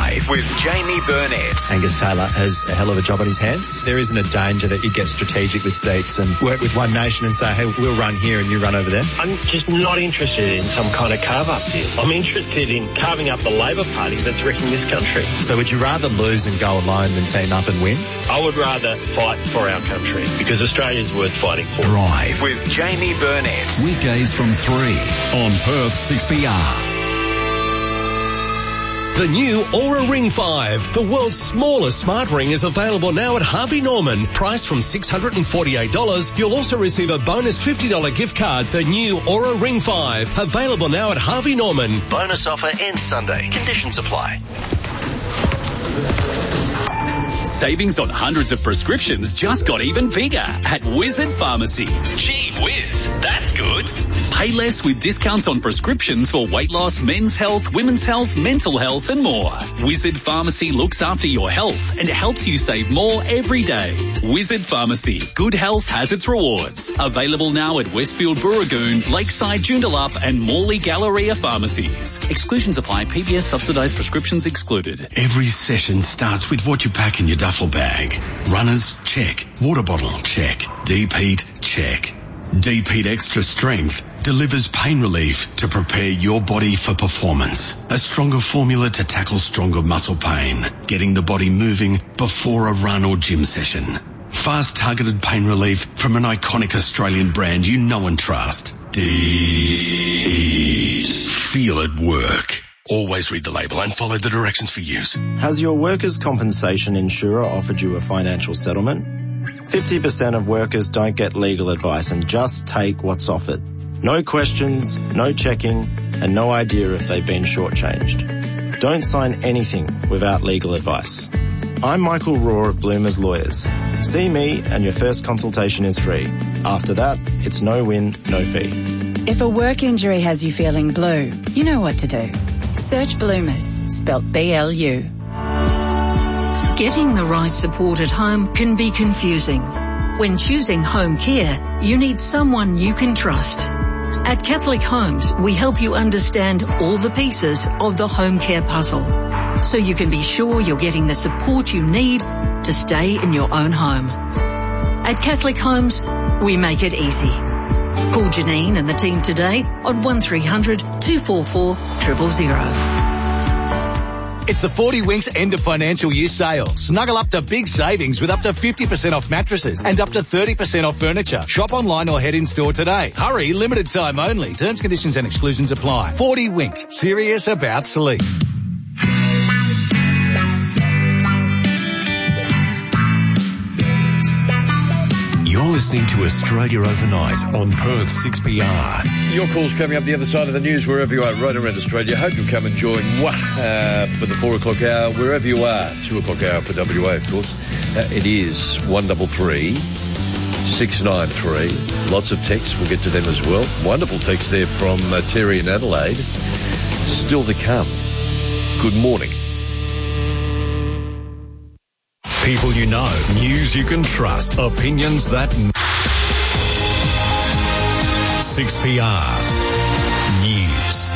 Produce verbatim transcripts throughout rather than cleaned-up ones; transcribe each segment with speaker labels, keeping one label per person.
Speaker 1: Drive with Jamie Burnett.
Speaker 2: Angus Taylor has a hell of a job on his hands. There isn't a danger that you get strategic with seats and work with One Nation and say, hey, we'll run here and you run over there.
Speaker 3: I'm just not interested in some kind of carve-up deal. I'm interested in carving up the Labor Party that's wrecking this country.
Speaker 2: So would you rather lose and go alone than team up and win?
Speaker 3: I would rather fight for our country because Australia's worth fighting for.
Speaker 1: Drive with Jamie Burnett.
Speaker 4: Weekdays from three on Perth six P R.
Speaker 5: The new Aura Ring five, the world's smallest smart ring, is available now at Harvey Norman. Priced from six hundred forty-eight dollars, you'll also receive a bonus fifty dollars gift card. The new Aura Ring five, available now at Harvey Norman.
Speaker 6: Bonus offer ends Sunday. Conditions apply.
Speaker 7: Savings on hundreds of prescriptions just got even bigger at Wizard Pharmacy. Gee whiz, that's good. Pay less with discounts on prescriptions for weight loss, men's health, women's health, mental health and more. Wizard Pharmacy looks after your health and helps you save more every day. Wizard Pharmacy. Good health has its rewards. Available now at Westfield Burragoon, Lakeside Joondalup and Morley Galleria Pharmacies. Exclusions apply. P B S subsidised prescriptions excluded.
Speaker 4: Every session starts with what you pack in your duffel bag. Runners, check. Water bottle, check. Deep-heat, check. Deep-heat Extra Strength delivers pain relief to prepare your body for performance. A stronger formula to tackle stronger muscle pain, getting the body moving before a run or gym session. Fast targeted pain relief from an iconic Australian brand you know and trust. Deep. Feel it work. Always read the label and follow the directions for use.
Speaker 2: Has your workers' compensation insurer offered you a financial settlement? fifty percent of workers don't get legal advice and just take what's offered. No questions, no checking, and no idea if they've been shortchanged. Don't sign anything without legal advice. I'm Michael Raw of Bloomers Lawyers. See me and your first consultation is free. After that, it's no win, no fee.
Speaker 8: If a work injury has you feeling blue, you know what to do. Search Bloomers, spelt B L U.
Speaker 9: Getting the right support at home can be confusing. When choosing home care, you need someone you can trust. At Catholic Homes, we help you understand all the pieces of the home care puzzle, so you can be sure you're getting the support you need to stay in your own home. At Catholic Homes, we make it easy. Call Janine and the team today on one three hundred two four four zero zero zero.
Speaker 10: It's the forty Winks end of financial year sale. Snuggle up to big savings with up to fifty percent off mattresses and up to thirty percent off furniture. Shop online or head in store today. Hurry, limited time only. Terms, conditions and exclusions apply. forty Winks, serious about sleep.
Speaker 4: You're listening to Australia Overnight on Perth six P R.
Speaker 11: Your calls coming up the other side of the news wherever you are right around Australia. Hope you'll come and join uh, for the four o'clock hour wherever you are. Two o'clock hour for W A, of course. Uh, it is one double three six nine three. Lots of texts. We'll get to them as well. Wonderful text there from uh, Terry in Adelaide. Still to come. Good morning.
Speaker 4: People you know, news you can trust, opinions that... six P R News.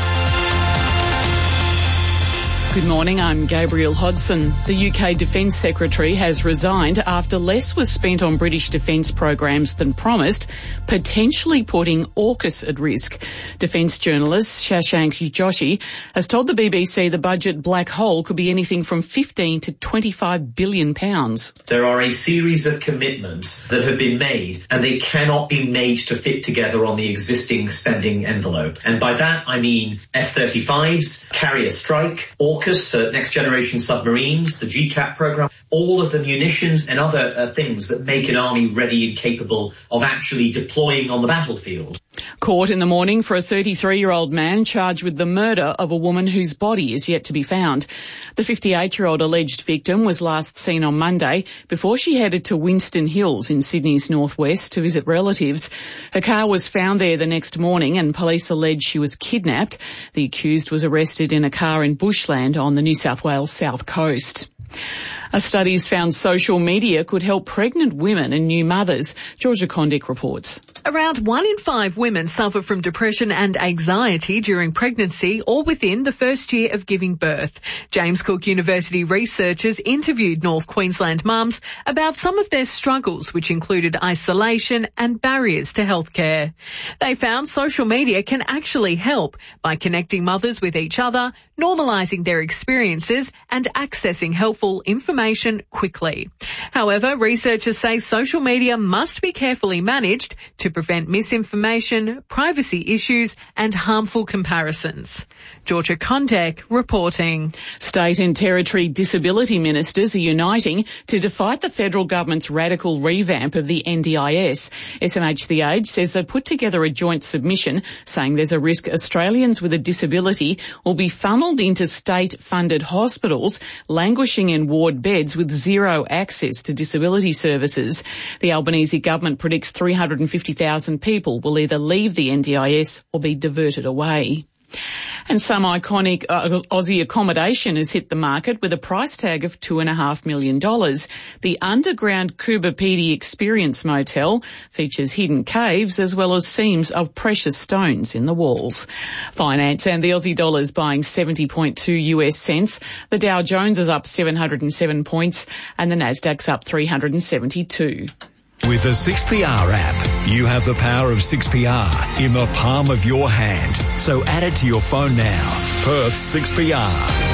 Speaker 12: Good morning, I'm Gabrielle Hodson. The U K Defence Secretary has resigned after less was spent on British defence programs than promised, potentially putting AUKUS at risk. Defence journalist Shashank Joshi has told the B B C the budget black hole could be anything from fifteen to twenty-five billion pounds.
Speaker 13: There are a series of commitments that have been made and they cannot be made to fit together on the existing spending envelope. And by that I mean F thirty-fives, Carrier Strike, AUKUS, Uh, next generation submarines, the G CAP program, all of the munitions and other uh, things that make an army ready and capable of actually deploying on the battlefield.
Speaker 12: Court in the morning for a thirty-three-year-old man charged with the murder of a woman whose body is yet to be found. The fifty-eight-year-old alleged victim was last seen on Monday before she headed to Winston Hills in Sydney's northwest to visit relatives. Her car was found there the next morning and police allege she was kidnapped. The accused was arrested in a car in bushland on the New South Wales south coast. A study's found social media could help pregnant women and new mothers. Georgia Condick reports.
Speaker 14: Around one in five women suffer from depression and anxiety during pregnancy or within the first year of giving birth. James Cook University researchers interviewed North Queensland mums about some of their struggles, which included isolation and barriers to healthcare. They found social media can actually help by connecting mothers with each other, normalising their experiences and accessing helpful information quickly. However, researchers say social media must be carefully managed to prevent misinformation, privacy issues and harmful comparisons. Georgia Kondek reporting.
Speaker 12: State and territory disability ministers are uniting to fight the federal government's radical revamp of the N D I S. S M H The Age says they put together a joint submission saying there's a risk Australians with a disability will be funneled into state-funded hospitals, languishing in ward beds with zero access to disability services. The Albanese government predicts three hundred fifty thousand people will either leave the N D I S or be diverted away. And some iconic uh, Aussie accommodation has hit the market with a price tag of two and a half million dollars. The underground Coober Pedy Experience Motel features hidden caves as well as seams of precious stones in the walls. Finance and the Aussie dollar is buying seventy point two US cents. The Dow Jones is up seven hundred seven points and the Nasdaq's up three hundred seventy-two.
Speaker 15: With the six P R app, you have the power of six P R in the palm of your hand. So add it to your phone now. Perth six P R.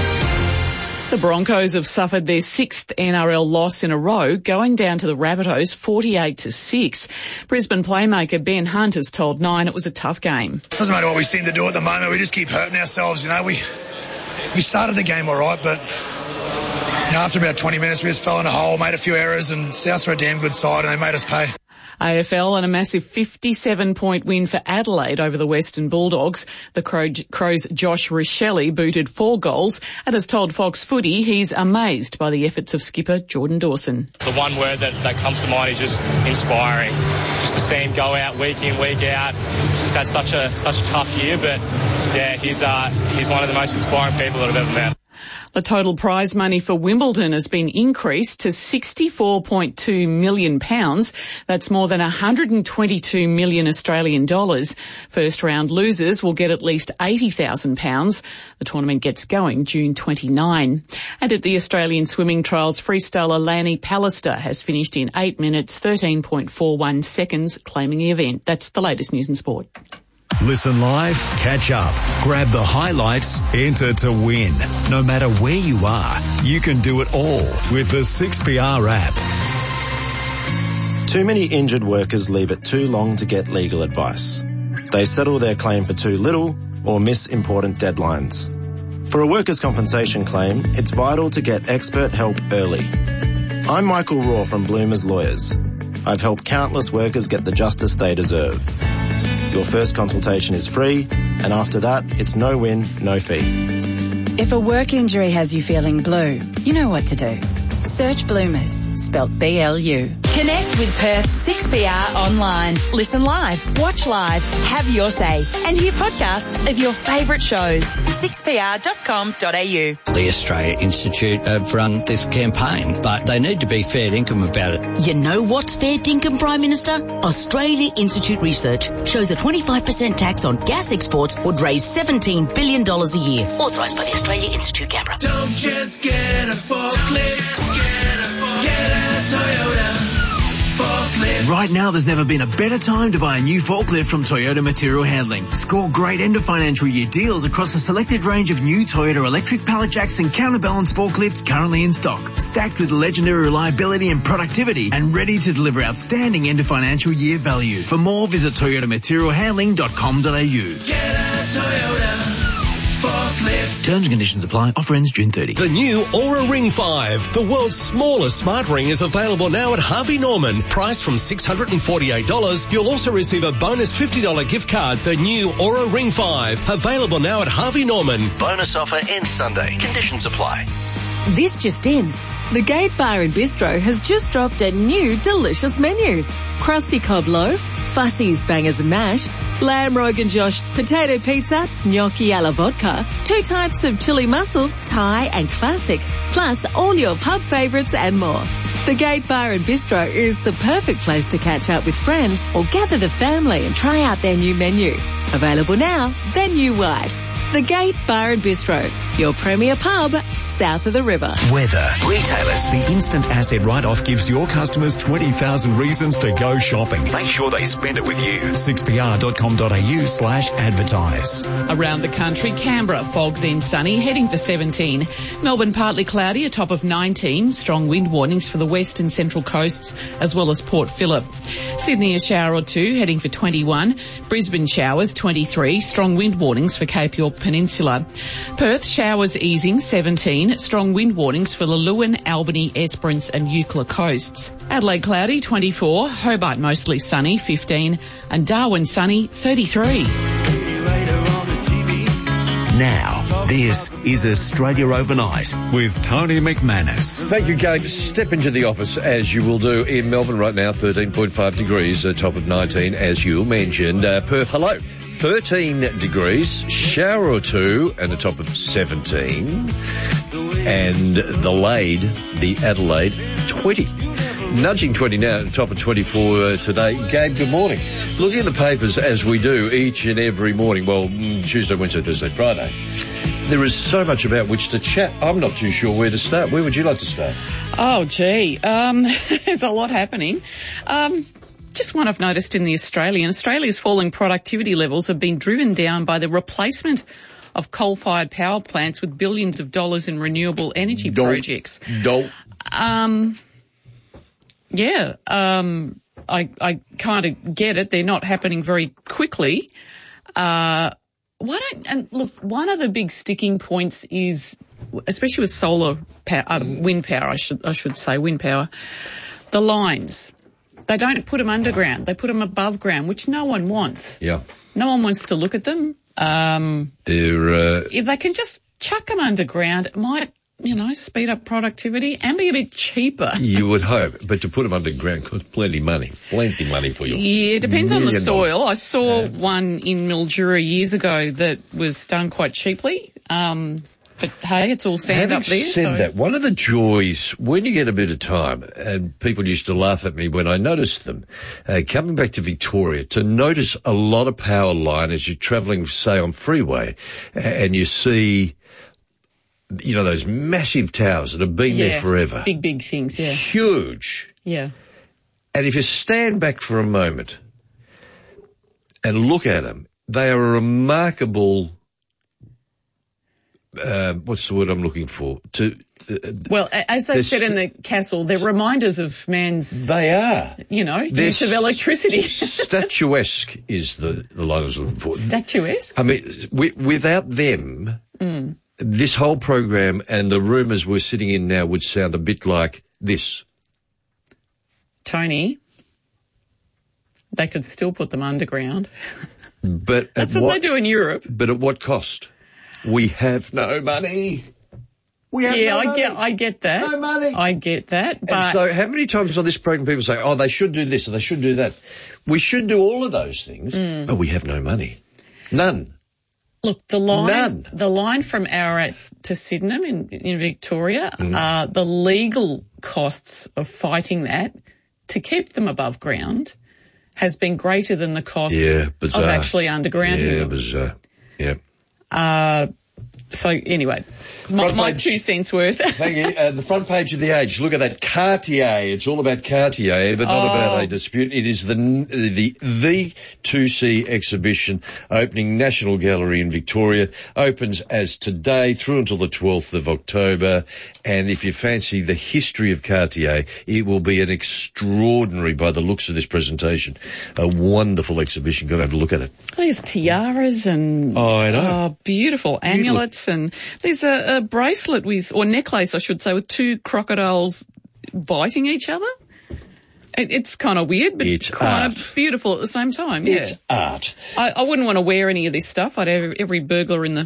Speaker 12: The Broncos have suffered their sixth N R L loss in a row, going down to the Rabbitohs forty-eight to six. Brisbane playmaker Ben Hunt has told Nine it was a tough game.
Speaker 16: Doesn't matter what we seem to do at the moment. We just keep hurting ourselves. You know, we we started the game all right, but you know, after about twenty minutes, we just fell in a hole, made a few errors, and Souths are a damn good side, and they made us pay.
Speaker 12: A F L and a massive fifty-seven point win for Adelaide over the Western Bulldogs. The Crows' Josh Richelli booted four goals and has told Fox Footy he's amazed by the efforts of skipper Jordan Dawson.
Speaker 17: The one word that, that comes to mind is just inspiring. Just to see him go out week in, week out. He's had such a such a tough year, but yeah, he's uh, he's one of the most inspiring people that I've ever met.
Speaker 12: The total prize money for Wimbledon has been increased to sixty-four point two million pounds. That's more than one hundred twenty-two million Australian dollars. First round losers will get at least eighty thousand pounds. The tournament gets going June twenty-ninth. And at the Australian Swimming Trials, freestyler Lanny Pallister has finished in eight minutes, thirteen point four one seconds, claiming the event. That's the latest news and sport.
Speaker 15: Listen live, catch up, grab the highlights, enter to win. No matter where you are, you can do it all with the six P R app.
Speaker 2: Too many injured workers leave it too long to get legal advice. They settle their claim for too little or miss important deadlines. For a workers' compensation claim, it's vital to get expert help early. I'm Michael Raw from Bloomers Lawyers. I've helped countless workers get the justice they deserve. Your first consultation is free, and after that, it's no win, no fee.
Speaker 8: If a work injury has you feeling blue, you know what to do. Search Bloomers, spelt B L U.
Speaker 18: Connect with Perth six P R online. Listen live, watch live, have your say, and hear podcasts of your favourite shows. six P R dot com dot A U.
Speaker 19: The Australia Institute have run this campaign, but they need to be fair dinkum about it.
Speaker 20: You know what's fair dinkum, Prime Minister? Australia Institute research shows a twenty-five percent tax on gas exports would raise seventeen billion dollars a year. Authorised by the Australia Institute, Canberra.
Speaker 21: Don't just get a forklift. Get a, get a Toyota forklift.
Speaker 22: Right now, there's never been a better time to buy a new forklift from Toyota Material Handling. Score great end of financial year deals across a selected range of new Toyota electric pallet jacks and counterbalance forklifts currently in stock. Stacked with legendary reliability and productivity and ready to deliver outstanding end of financial year value. For more, visit toyota material handling dot com dot A U.
Speaker 21: Get a Toyota forklift.
Speaker 22: Terms and conditions apply. Offer ends June thirtieth.
Speaker 5: The new Aura Ring five, the world's smallest smart ring, is available now at Harvey Norman. Priced from six hundred forty-eight dollars. You'll also receive a bonus fifty dollars gift card. The new Aura Ring five, available now at Harvey Norman.
Speaker 6: Bonus offer ends Sunday. Conditions apply.
Speaker 1: This just in. The Gate Bar and Bistro has just dropped a new delicious menu. Crusty cob loaf, Fussies bangers and mash, lamb rogan josh, potato pizza, gnocchi alla vodka, two types of chili mussels, Thai and classic, plus all your pub favourites and more. The Gate Bar and Bistro is the perfect place to catch up with friends or gather the family and try out their new menu. Available now, venue-wide. The Gate Bar and Bistro, your premier pub south of the river.
Speaker 15: Weather.
Speaker 3: Retailers.
Speaker 15: The instant asset write-off gives your customers twenty thousand reasons to go shopping.
Speaker 3: Make sure they spend it with you.
Speaker 15: six p r dot com dot a u slash advertise.
Speaker 12: Around the country, Canberra, fog then sunny, heading for seventeen. Melbourne, partly cloudy, a top of nineteen. Strong wind warnings for the west and central coasts, as well as Port Phillip. Sydney, a shower or two, heading for twenty-one. Brisbane, showers, twenty-three. Strong wind warnings for Cape York Peninsula. Perth, showers easing, seventeen. Strong wind warnings for the Lewin, Albany, Esperance and Eucla coasts. Adelaide, cloudy, twenty-four. Hobart, mostly sunny, fifteen. And Darwin, sunny, thirty-three.
Speaker 15: Now, this is Australia Overnight with Tony McManus.
Speaker 11: Thank you, Gabe. Step into the office, as you will do in Melbourne right now, thirteen point five degrees, a top of nineteen, as you mentioned. Uh, Perth, hello. thirteen degrees, shower or two, and a top of seventeen. And the Lade, the Adelaide, twenty. Nudging twenty now, at the top of twenty-four uh, today. Gabe, good morning. Looking at the papers, as we do each and every morning, well, Tuesday, Wednesday, Thursday, Friday, there is so much about which to chat. I'm not too sure where to start. Where would you like to start?
Speaker 12: Oh, gee, um, there's a lot happening. Um... Just one I've noticed in the Australian. Australia's falling productivity levels have been driven down by the replacement of coal-fired power plants with billions of dollars in renewable energy
Speaker 11: Don't,
Speaker 12: projects.
Speaker 11: Don't.
Speaker 12: Um, yeah, um, I, I kind of get it. They're not happening very quickly. Uh, why don't, and look, one of the big sticking points is, especially with solar power, uh, wind power, I should, I should say, wind power, the lines. They don't put them underground. They put them above ground, which no one wants.
Speaker 11: Yeah.
Speaker 12: No one wants to look at them. Um,
Speaker 11: They're, uh...
Speaker 12: if they can just chuck them underground, it might, you know, speed up productivity and be a bit cheaper.
Speaker 11: You would hope. But to put them underground costs plenty money. Plenty money for you.
Speaker 12: Yeah, it depends on the soil.
Speaker 11: Dollars.
Speaker 12: I saw
Speaker 11: yeah.
Speaker 12: one in Mildura years ago that was done quite cheaply. Um, But hey, it's all sand
Speaker 11: Having
Speaker 12: up there.
Speaker 11: said
Speaker 12: so.
Speaker 11: that, one of the joys when you get a bit of time, and people used to laugh at me when I noticed them, uh, coming back to Victoria, to notice a lot of power line as you're travelling, say, on freeway, and you see, you know, those massive towers that have been
Speaker 12: yeah,
Speaker 11: there forever.
Speaker 12: Big, big things, yeah.
Speaker 11: Huge.
Speaker 12: Yeah.
Speaker 11: And if you stand back for a moment and look at them, they are a remarkable... Uh, what's the word I'm looking for? To uh,
Speaker 12: well, as I said in the castle, they're reminders of man's.
Speaker 11: They are.
Speaker 12: You know, use of electricity.
Speaker 11: Statuesque is the the line I was looking for.
Speaker 12: Statuesque.
Speaker 11: I mean, w- without them,
Speaker 12: mm.
Speaker 11: this whole program and the rumours we're sitting in now would sound a bit like this.
Speaker 12: Tony, they could still put them underground.
Speaker 11: But
Speaker 12: that's what, what they do in Europe.
Speaker 11: But at what cost? We have no money. We have
Speaker 12: yeah,
Speaker 11: no
Speaker 12: I
Speaker 11: money.
Speaker 12: get, I get that.
Speaker 11: No money.
Speaker 12: I get that. But
Speaker 11: and so how many times on this program people say, oh, they should do this or they should do that. We should do all of those things,
Speaker 12: mm.
Speaker 11: but we have no money. None.
Speaker 12: Look, the line,
Speaker 11: None.
Speaker 12: the line from Ararat to Sydenham in, in Victoria,
Speaker 11: mm.
Speaker 12: uh, the legal costs of fighting that to keep them above ground has been greater than the cost
Speaker 11: yeah,
Speaker 12: of actually undergrounding
Speaker 11: yeah,
Speaker 12: them.
Speaker 11: bizarre. Yeah.
Speaker 12: Uh, so anyway, my, my two cents worth.
Speaker 11: Thank you. Uh, the front page of The Age. Look at that Cartier. It's all about Cartier, but not
Speaker 12: oh.
Speaker 11: about a dispute. It is the the the two C exhibition opening National Gallery in Victoria. Opens as today through until the twelfth of October. And if you fancy the history of Cartier, it will be an extraordinary, by the looks of this presentation, a wonderful exhibition. Go and have a look at it.
Speaker 12: There's tiaras and
Speaker 11: oh, I know.
Speaker 12: Oh, beautiful amulets, and there's a, a bracelet with, or necklace, I should say, with two crocodiles biting each other. It, it's kind of weird, but
Speaker 11: it's
Speaker 12: kind
Speaker 11: art.
Speaker 12: of beautiful at the same time. Yeah.
Speaker 11: It's art.
Speaker 12: I, I wouldn't want to wear any of this stuff. I'd have every burglar in the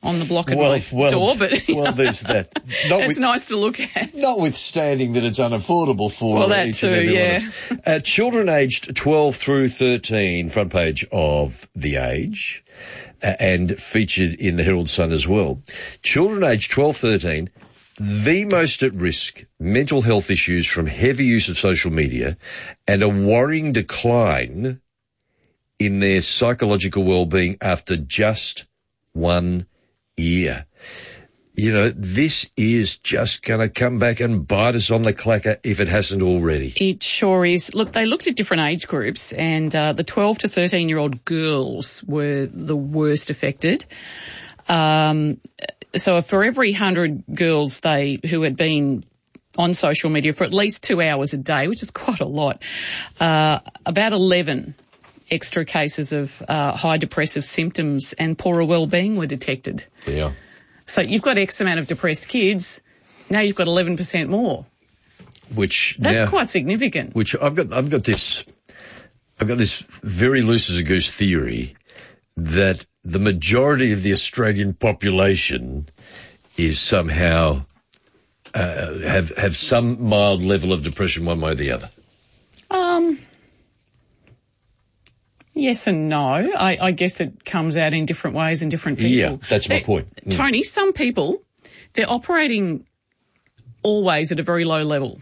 Speaker 12: on the block at
Speaker 11: well,
Speaker 12: my
Speaker 11: well,
Speaker 12: door, but
Speaker 11: well, there's that. Not
Speaker 12: it's
Speaker 11: with,
Speaker 12: nice to look at.
Speaker 11: Notwithstanding that it's unaffordable for
Speaker 12: well, that
Speaker 11: each
Speaker 12: too,
Speaker 11: and every
Speaker 12: yeah.
Speaker 11: one of us. Uh, children aged twelve through thirteen, front page of The Age, uh, and featured in the Herald Sun as well. Children aged twelve, thirteen, the most at risk, mental health issues from heavy use of social media and a worrying decline in their psychological well-being after just one year. You know, this is just going to come back and bite us on the clacker if it hasn't already.
Speaker 12: It sure is. Look, they looked at different age groups, and uh, the twelve to thirteen-year-old girls were the worst affected. Um, so for every one hundred girls they who had been on social media for at least two hours a day, which is quite a lot, uh, about eleven extra cases of uh, high depressive symptoms and poorer well-being were detected.
Speaker 11: Yeah.
Speaker 12: So you've got X amount of depressed kids, now you've got eleven percent more.
Speaker 11: Which
Speaker 12: That's
Speaker 11: now,
Speaker 12: quite significant.
Speaker 11: Which I've got, I've got this, I've got this very loose as a goose theory that the majority of the Australian population is somehow, uh, have, have some mild level of depression one way or the other.
Speaker 12: Um, yes and no. I, I guess it comes out in different ways in different people.
Speaker 11: Yeah, that's my
Speaker 12: They-
Speaker 11: point. Mm.
Speaker 12: Tony, some people, they're operating always at a very low level.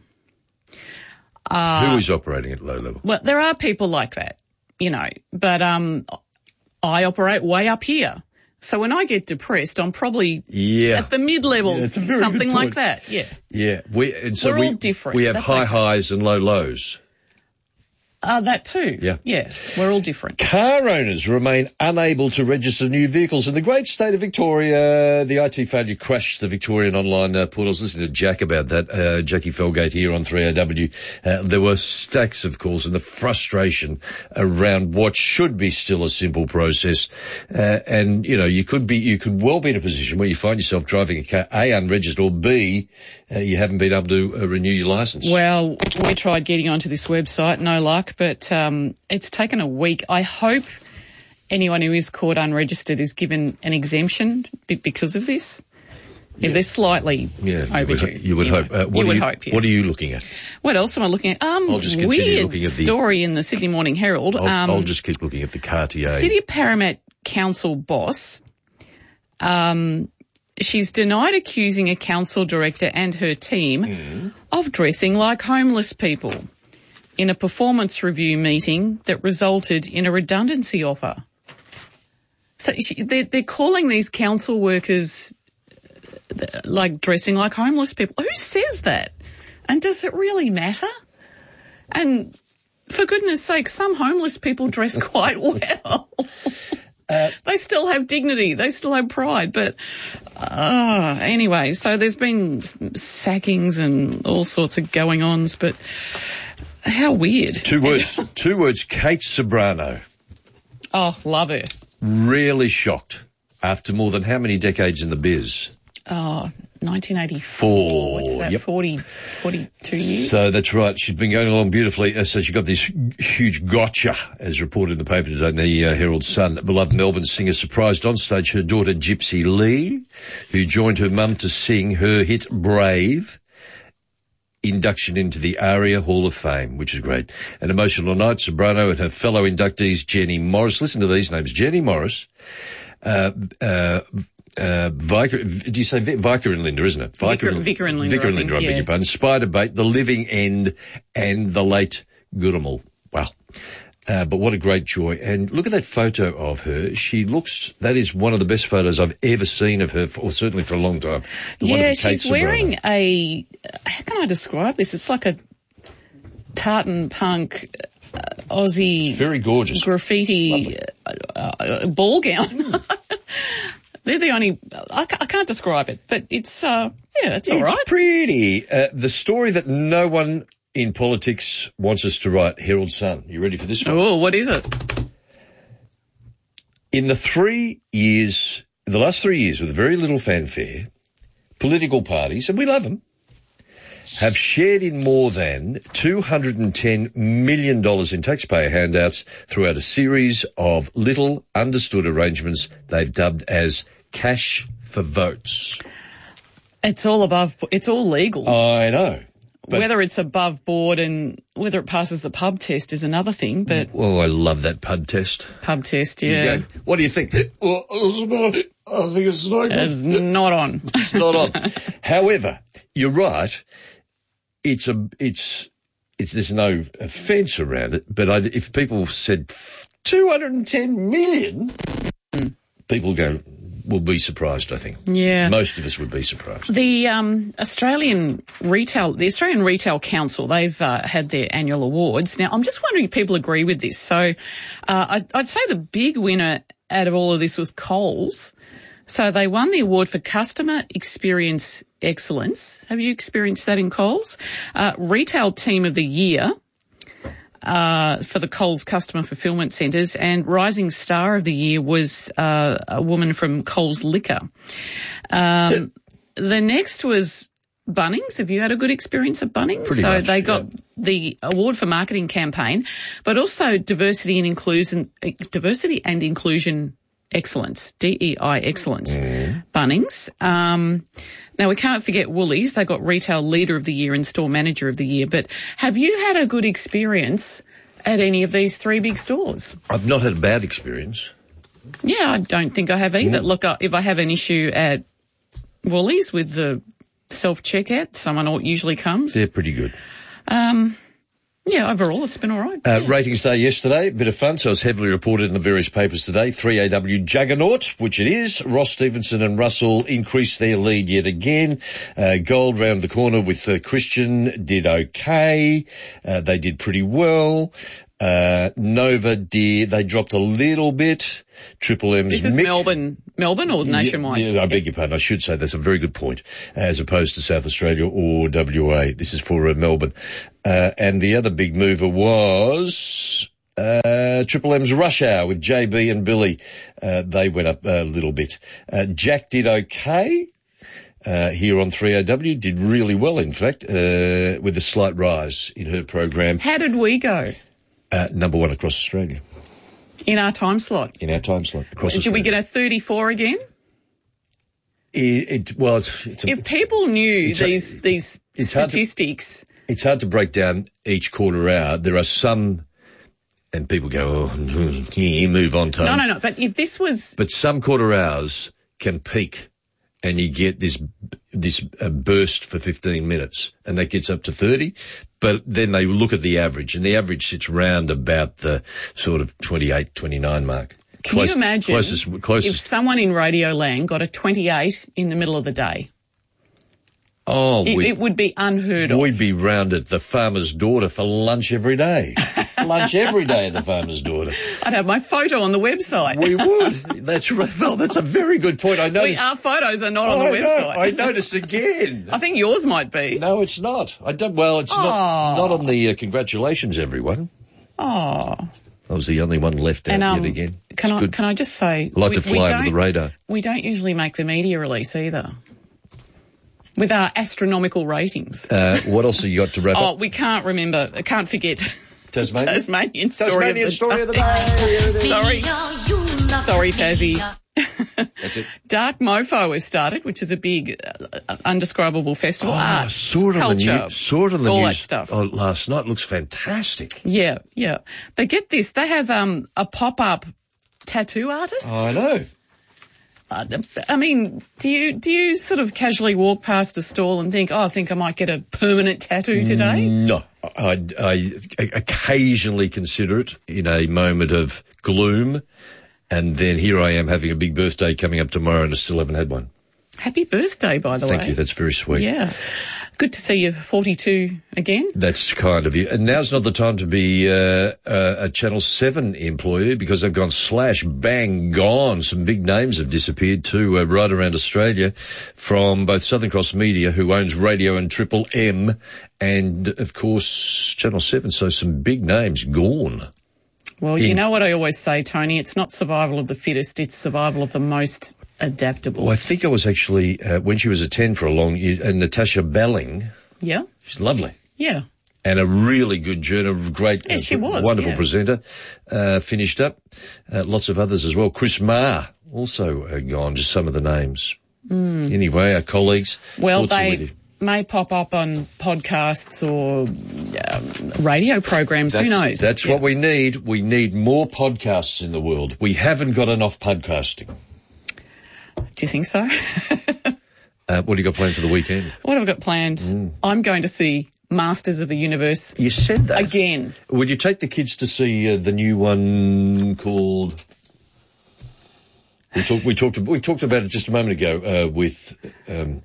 Speaker 12: Uh,
Speaker 11: Who is operating at low level?
Speaker 12: Well, there are people like that, you know, but um, I operate way up here. So when I get depressed, I'm probably
Speaker 11: Yeah.
Speaker 12: at the mid-levels,
Speaker 11: Yeah, it's a very
Speaker 12: something
Speaker 11: good
Speaker 12: like
Speaker 11: point.
Speaker 12: that, yeah.
Speaker 11: Yeah, we, and so
Speaker 12: We're
Speaker 11: we,
Speaker 12: all different.
Speaker 11: we have
Speaker 12: That's
Speaker 11: high
Speaker 12: okay.
Speaker 11: highs and low lows.
Speaker 12: Uh, that too.
Speaker 11: Yeah.
Speaker 12: Yeah, we're all different.
Speaker 11: Car owners remain unable to register new vehicles in the great state of Victoria. The I T failure crashed the Victorian online uh, portal. I was listening to Jack about that, uh, Jackie Felgate here on three A W. Uh, there were stacks, of course, and the frustration around what should be still a simple process. Uh, and, you know, you could be, you could well be in a position where you find yourself driving a car, A, unregistered, or B, uh, you haven't been able to uh, renew your licence.
Speaker 12: Well, we tried getting onto this website, no luck, but um, it's taken a week. I hope anyone who is caught unregistered is given an exemption be- because of this. Yeah, they're slightly
Speaker 11: Yeah, you
Speaker 12: overdue.
Speaker 11: would, you would
Speaker 12: you know.
Speaker 11: hope. Uh, what
Speaker 12: you
Speaker 11: are
Speaker 12: would
Speaker 11: you,
Speaker 12: hope, yeah.
Speaker 11: What are you looking at?
Speaker 12: What else am I looking at? Um,
Speaker 11: I'll just continue
Speaker 12: weird
Speaker 11: looking at the-
Speaker 12: story in the Sydney Morning Herald.
Speaker 11: I'll,
Speaker 12: um,
Speaker 11: I'll just keep looking at the car T A.
Speaker 12: City of Parramatta Council boss, um, she's denied accusing a council director and her team
Speaker 11: Mm.
Speaker 12: of dressing like homeless people in a performance review meeting that resulted in a redundancy offer. So she, they're, they're calling these council workers uh, like dressing like homeless people. Who says that? And does it really matter? And for goodness sake, some homeless people dress quite well.
Speaker 11: Uh,
Speaker 12: they still have dignity. They still have pride. But uh, anyway, so there's been sackings and all sorts of going-ons, but how weird.
Speaker 11: Two words, two words, Kate Sobrano.
Speaker 12: Oh, love her.
Speaker 11: Really shocked after more than how many decades in the biz?
Speaker 12: Oh, nineteen eighty-four.
Speaker 11: Four.
Speaker 12: What's that,
Speaker 11: Yep.
Speaker 12: forty, forty-two years?
Speaker 11: So that's right. She's been going along beautifully. Uh, so she got this huge gotcha, as reported in the paper today in the uh, Herald Sun. Beloved Melbourne singer surprised on stage her daughter Gypsy Lee, who joined her mum to sing her hit Brave. Induction into the ARIA Hall of Fame, which is great. An emotional night, Sobrano and her fellow inductees, Jenny Morris. Listen to these names. Jenny Morris, uh, uh, uh, Vicar, do you say Vicar and Linda, isn't it?
Speaker 12: Vicar, Vicar and Linda,
Speaker 11: Vicar and
Speaker 12: I
Speaker 11: Linda,
Speaker 12: think,
Speaker 11: I beg
Speaker 12: yeah.
Speaker 11: your pardon. Spiderbait, The Living End, and The Late Goodamel. Wow. Uh, but what a great joy. And look at that photo of her. She looks, that is one of the best photos I've ever seen of her, for, or certainly for a long time. The one
Speaker 12: Yeah,
Speaker 11: of Kate
Speaker 12: she's wearing
Speaker 11: Sobrano.
Speaker 12: a, how can I describe this? It's like a tartan punk uh, Aussie
Speaker 11: Very gorgeous.
Speaker 12: graffiti uh, uh, ball gown. They're the only, I, ca- I can't describe it, but it's, uh, yeah, it's, all right.
Speaker 11: It's pretty. Uh, the story that no one in politics wants us to write, Herald Sun. You ready for this one?
Speaker 12: Oh, what is it?
Speaker 11: In the three years, in the last three years with very little fanfare, political parties, and we love them, have shared in more than two hundred ten million dollars in taxpayer handouts throughout a series of little understood arrangements they've dubbed as cash for votes.
Speaker 12: It's all above, it's all legal.
Speaker 11: I know.
Speaker 12: Whether it's above board and whether it passes the pub test is another thing, but...
Speaker 11: Oh, I love that pub test.
Speaker 12: Pub test, yeah.
Speaker 11: Go, what do you think? Well, I think it's not
Speaker 12: It's not on.
Speaker 11: It's not on. However, you're right. It's a, it's, it's, there's no offence around it, but I, if people said two hundred ten million, mm. people go, will be surprised, I think.
Speaker 12: Yeah.
Speaker 11: Most of us would be surprised.
Speaker 12: The um, Australian Retail, the Australian Retail Council, they've uh, had their annual awards. Now, I'm just wondering if people agree with this. So uh, I'd, I'd say the big winner out of all of this was Coles. So they won the award for Customer Experience Excellence. Have you experienced that in Coles? Uh, Retail Team of the Year. Uh, for the Coles Customer Fulfilment Centres, and Rising Star of the Year was uh, a woman from Coles Liquor. Um, the next was Bunnings. Have you had a good experience at Bunnings?
Speaker 11: Pretty
Speaker 12: so
Speaker 11: much,
Speaker 12: they got
Speaker 11: yeah.
Speaker 12: the award for marketing campaign, but also diversity and inclusion, diversity and inclusion excellence, D E I excellence. Mm. Bunnings. Um, Now, we can't forget Woolies. They got Retail Leader of the Year and Store Manager of the Year. But have you had a good experience at any of these three big stores?
Speaker 11: I've not had a bad experience.
Speaker 12: Yeah, I don't think I have either.
Speaker 11: Mm.
Speaker 12: Look, if I have an issue at Woolies with the self-checkout, someone usually comes.
Speaker 11: They're pretty good.
Speaker 12: Um, yeah, overall, it's been all right.
Speaker 11: Uh,
Speaker 12: yeah.
Speaker 11: Ratings day yesterday, bit of fun, so it's heavily reported in the various papers today. three A W juggernaut, which it is. Ross Stevenson and Russell increased their lead yet again. Uh, Gold round the corner with uh, Christian did okay. Uh, they did pretty well. Uh, Nova did, they dropped a little bit. Triple M's
Speaker 12: This is
Speaker 11: Mick.
Speaker 12: Melbourne, Melbourne or nationwide?
Speaker 11: Yeah, yeah, I beg your pardon. I should say that's a very good point, as opposed to South Australia or W A. This is for uh, Melbourne. Uh, and the other big mover was uh, Triple M's Rush Hour with J B and Billy. Uh, they went up a little bit. Uh, Jack did okay. Uh, here on three A W, did really well, in fact, uh, with a slight rise in her program.
Speaker 12: How did we go?
Speaker 11: Uh, number one across Australia.
Speaker 12: In our time slot?
Speaker 11: In our time slot. Across
Speaker 12: Should
Speaker 11: Australia.
Speaker 12: we get a thirty-four again?
Speaker 11: It, it, well, it's, it's a,
Speaker 12: if people knew
Speaker 11: it's
Speaker 12: these
Speaker 11: a,
Speaker 12: these
Speaker 11: it's
Speaker 12: statistics.
Speaker 11: Hard to, it's hard to break down each quarter hour. There are some, and people go, oh, yeah, move on, Tony.
Speaker 12: No, no, no. But if this was...
Speaker 11: But some quarter hours can peak and you get this this uh, burst for fifteen minutes, and that gets up to thirty. But then they look at the average, and the average sits round about the sort of twenty-eight, twenty-nine mark.
Speaker 12: Can Close, you imagine
Speaker 11: closest, closest,
Speaker 12: if someone in Radio Land got a twenty-eight in the middle of the day?
Speaker 11: Oh,
Speaker 12: it, it would be unheard of.
Speaker 11: We'd be round at the farmer's daughter for lunch every day. Lunch every day at the farmer's daughter.
Speaker 12: I'd have my photo on the website.
Speaker 11: We would. That's right. Well, that's a very good point. I noticed.
Speaker 12: We, our photos are not
Speaker 11: oh,
Speaker 12: on the
Speaker 11: I
Speaker 12: website.
Speaker 11: Know. I noticed again.
Speaker 12: I think yours might be.
Speaker 11: No, it's not. I don't. Well, it's oh. not. Not on the uh, congratulations, everyone.
Speaker 12: Oh.
Speaker 11: I was the only one left out
Speaker 12: and, um,
Speaker 11: yet again. It's
Speaker 12: can I
Speaker 11: good.
Speaker 12: can I just say?
Speaker 11: I like
Speaker 12: we,
Speaker 11: to fly under the radar.
Speaker 12: We don't usually make the media release either. With our astronomical ratings.
Speaker 11: Uh, what else have you got to wrap
Speaker 12: oh,
Speaker 11: up?
Speaker 12: Oh, we can't remember. I can't forget.
Speaker 11: Tasmania?
Speaker 12: Tasmanian story
Speaker 11: Tasmanian
Speaker 12: of the
Speaker 11: story
Speaker 12: day.
Speaker 11: of the day.
Speaker 12: Sorry. Sorry, Tassie.
Speaker 11: That's it.
Speaker 12: Dark Mofo has started, which is a big, uh, undescribable festival.
Speaker 11: Oh,
Speaker 12: Arts,
Speaker 11: saw it on
Speaker 12: culture,
Speaker 11: the news. Saw it on the
Speaker 12: all
Speaker 11: news
Speaker 12: that stuff.
Speaker 11: Oh, last night. Looks fantastic.
Speaker 12: Yeah, yeah. But get this, they have um a pop-up tattoo artist.
Speaker 11: Oh, I know.
Speaker 12: Uh, I mean, do you do you sort of casually walk past a stall and think, oh, I think I might get a permanent tattoo today?
Speaker 11: No. I, I occasionally consider it in a moment of gloom, and then here I am having a big birthday coming up tomorrow and I still haven't had one.
Speaker 12: Happy birthday, by the
Speaker 11: Thank
Speaker 12: way.
Speaker 11: Thank you. That's very sweet.
Speaker 12: Yeah. Good to see you forty-two again.
Speaker 11: That's kind of you. And now's not the time to be uh, uh, a Channel seven employee because they've gone slash, bang, gone. Some big names have disappeared too uh, right around Australia from both Southern Cross Media, who owns Radio and Triple M, and, of course, Channel seven. So some big names gone.
Speaker 12: Well, In- you know what I always say, Tony? It's not survival of the fittest, it's survival of the most adaptable.
Speaker 11: Well, I think I was actually, uh, when she was at ten for a long year, and Natasha Belling.
Speaker 12: Yeah.
Speaker 11: She's lovely.
Speaker 12: Yeah.
Speaker 11: And a really good journalist, great,
Speaker 12: yeah, she
Speaker 11: uh,
Speaker 12: was,
Speaker 11: wonderful
Speaker 12: yeah.
Speaker 11: presenter, uh, finished up. Uh, lots of others as well. Chris Marr also uh, gone, just some of the names.
Speaker 12: Mm.
Speaker 11: Anyway, our colleagues.
Speaker 12: Well,
Speaker 11: thoughts are with
Speaker 12: they
Speaker 11: you.
Speaker 12: may pop up on podcasts or um, radio programs.
Speaker 11: That's,
Speaker 12: Who knows?
Speaker 11: That's
Speaker 12: yeah.
Speaker 11: what we need. We need more podcasts in the world. We haven't got enough podcasting.
Speaker 12: Do you think so?
Speaker 11: uh, what do you got planned for the weekend?
Speaker 12: What have I got planned?
Speaker 11: Mm.
Speaker 12: I'm going to see Masters of the Universe.
Speaker 11: You said that.
Speaker 12: Again.
Speaker 11: Would you take the kids to see uh, the new one called... We talked, we talked, we talked about it just a moment ago, uh, with, um,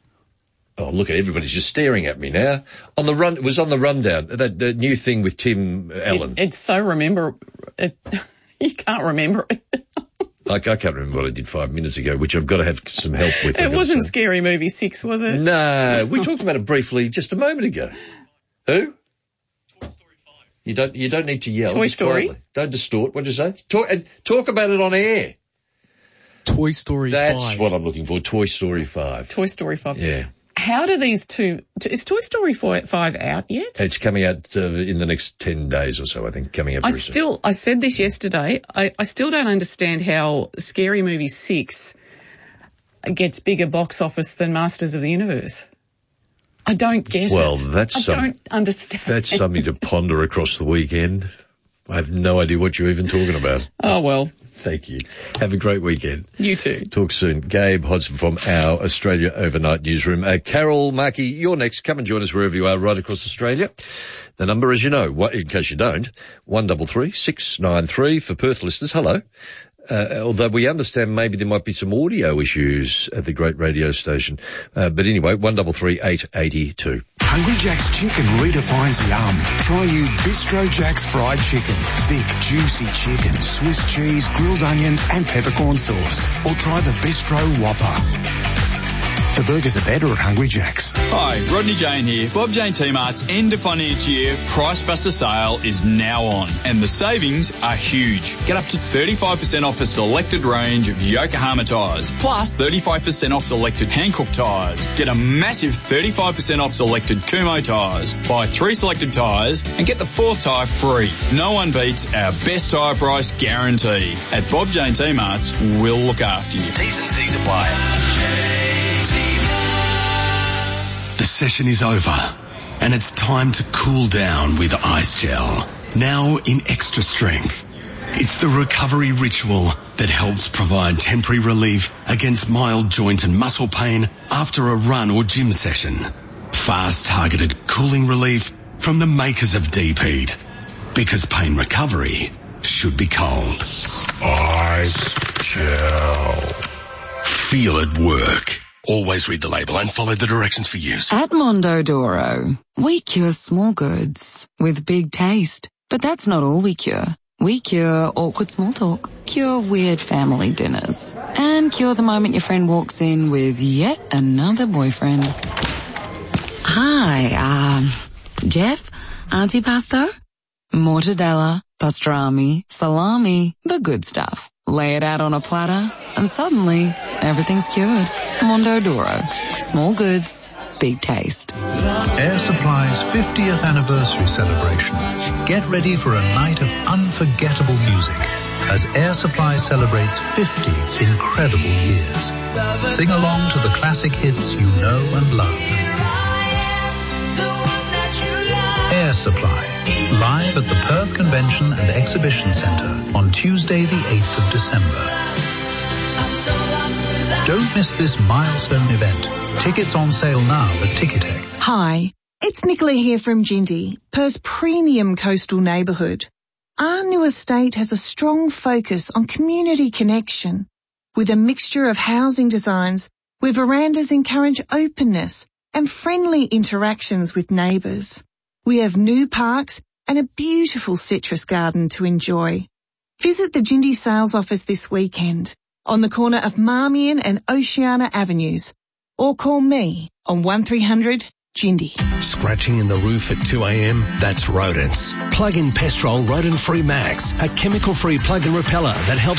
Speaker 11: oh, look at everybody's just staring at me now. On the run, it was on the rundown, that, that new thing with Tim Allen.
Speaker 12: It, it's so remember, it, you can't remember it.
Speaker 11: I, I can't remember what I did five minutes ago, which I've got to have some help with.
Speaker 12: It wasn't Scary Movie six, was it?
Speaker 11: No, we talked about it briefly just a moment ago. Who? Toy Story five. You don't, you don't need to yell.
Speaker 12: Toy Story?
Speaker 11: Quietly. Don't distort. What did you say? Talk, uh, talk about it on air.
Speaker 7: Toy Story
Speaker 11: That's
Speaker 7: five.
Speaker 11: That's what I'm looking for, Toy Story five.
Speaker 12: Toy Story five.
Speaker 11: Yeah.
Speaker 12: How do these two, is Toy Story five out yet?
Speaker 11: It's coming out uh, in the next ten days or so, I think, coming out
Speaker 12: I
Speaker 11: very
Speaker 12: still,
Speaker 11: soon.
Speaker 12: I said this yesterday, I, I still don't understand how Scary Movie six gets bigger box office than Masters of the Universe. I don't get
Speaker 11: well,
Speaker 12: it.
Speaker 11: Well, that's
Speaker 12: I
Speaker 11: some,
Speaker 12: don't understand.
Speaker 11: That's something to ponder across the weekend. I have no idea what you're even talking about.
Speaker 12: Oh, well.
Speaker 11: Thank you. Have a great weekend.
Speaker 12: You too.
Speaker 11: Talk soon. Gabe Hodson from our Australia Overnight Newsroom. Uh, Carol Markey, you're next. Come and join us wherever you are right across Australia. The number, as you know, what, in case you don't, one double three six nine three for Perth listeners. Hello. Uh, although we understand maybe there might be some audio issues at the great radio station. Uh, but anyway, one double three eight eighty two.
Speaker 9: Hungry Jack's Chicken redefines yum. Try new Bistro Jack's fried chicken. Thick, juicy chicken, Swiss cheese, grilled onions and peppercorn sauce. Or try the Bistro Whopper. The burgers are better at Hungry Jack's.
Speaker 23: Hi, Rodney Jane here. Bob Jane T-Mart's end of financial year Price Buster sale is now on, and the savings are huge. Get up to thirty-five percent off a selected range of Yokohama tyres, plus thirty-five percent off selected Hankook tyres. Get a massive thirty-five percent off selected Kumho tyres. Buy three selected tyres and get the fourth tyre free. No one beats our best tyre price guarantee. At Bob Jane T-Mart's, we'll look after you.
Speaker 6: T's and C's apply.
Speaker 4: The session is over, and it's time to cool down with Ice Gel. Now in extra strength. It's the recovery ritual that helps provide temporary relief against mild joint and muscle pain after a run or gym session. Fast targeted cooling relief from the makers of D-Pete. Because pain recovery should be cold.
Speaker 9: Ice Gel.
Speaker 4: Feel it work. Always read the label and follow the directions for use.
Speaker 24: At Mondodoro, we cure small goods with big taste. But that's not all we cure. We cure awkward small talk, cure weird family dinners, and cure the moment your friend walks in with yet another boyfriend. Hi, um, Jeff, antipasto, mortadella, pastrami, salami, the good stuff. Lay it out on a platter, and suddenly, everything's cured. Mondodoro. Small goods, big taste.
Speaker 25: Air Supply's fiftieth anniversary celebration. Get ready for a night of unforgettable music as Air Supply celebrates fifty incredible years. Sing along to the classic hits you know and love. Air Supply. Live at the Perth Convention and Exhibition Centre on Tuesday the eighth of December. Don't miss this milestone event. Tickets on sale now at Ticketek.
Speaker 26: Hi, it's Nicola here from Jindy, Perth's premium coastal neighbourhood. Our new estate has a strong focus on community connection, with a mixture of housing designs where verandas encourage openness and friendly interactions with neighbours. We have new parks and a beautiful citrus garden to enjoy. Visit the Jindy sales office this weekend on the corner of Marmion and Oceana Avenues, or call me on one three hundred Jindy.
Speaker 5: Scratching in the roof at two a.m.? That's rodents. Plug in Pestrol Rodent Free Max, a chemical-free plug and repeller that helps